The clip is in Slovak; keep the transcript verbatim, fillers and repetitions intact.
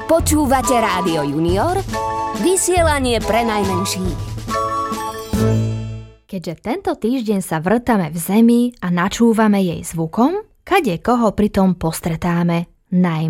Počúvate Rádio Junior, vysielanie pre najmenších. Keďže tento týždeň sa vrtame v zemi a načúvame jej zvukom, kade koho pritom postretáme najmä